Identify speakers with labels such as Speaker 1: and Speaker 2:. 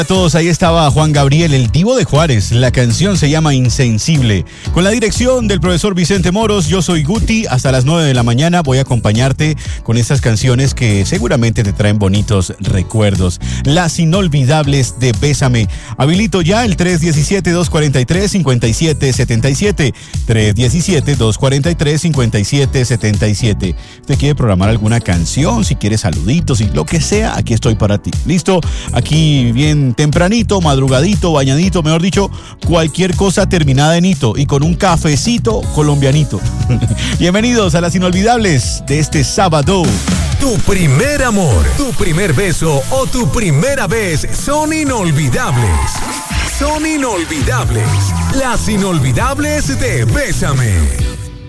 Speaker 1: A todos, ahí estaba Juan Gabriel, el Divo de Juárez. La canción se llama Insensible. Con la dirección del profesor Vicente Moros, yo soy Guti. Hasta las 9 de la mañana voy a acompañarte con estas canciones que seguramente te traen bonitos recuerdos. Las inolvidables de Bésame. Habilito ya el 317-243-5777. 317-243-5777. ¿Usted quiere programar alguna canción? Si quiere saluditos y lo que sea, aquí estoy para ti. ¿Listo? Aquí bien tempranito, madrugadito, bañadito, mejor dicho, cualquier cosa terminada en hito y con un cafecito colombianito. Bienvenidos a las inolvidables de este sábado.
Speaker 2: Tu primer amor, tu primer beso o tu primera vez son inolvidables. Son inolvidables. Las inolvidables de Bésame.